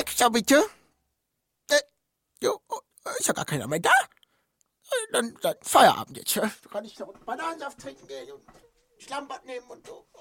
Extra bitte? Jo, ist ja gar keiner mehr da. Dann Feierabend jetzt. Kann ich noch Bananensaft trinken gehen und Schlammbad nehmen und so.